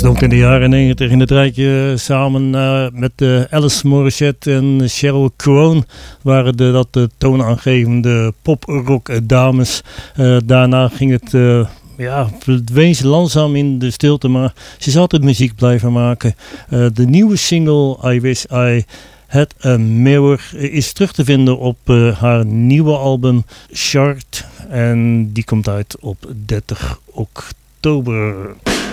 stond in de jaren 90 in het rijtje samen met Alice Morissette en Sheryl Crow waren dat de toonaangevende pop-rock dames. Daarna ging het verdween ze langzaam in de stilte, maar ze is altijd muziek blijven maken. De nieuwe single I Wish I Had a Mirror is terug te vinden op haar nieuwe album Chart en die komt uit op 30 oktober.